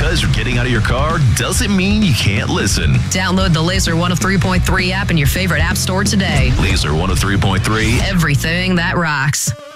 because you're getting out of your car doesn't mean you can't listen. Download the Laser 103.3 app in your favorite app store today. Laser 103.3. Everything that rocks.